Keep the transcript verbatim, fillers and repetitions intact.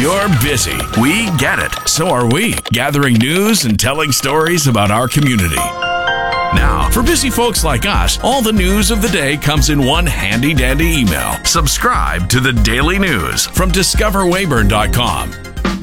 You're busy. We get it. So are we, gathering news and telling stories about our community. Now, for busy folks like us, all the news of the day comes in one handy-dandy email. Subscribe to the Daily News from discover weyburn dot com.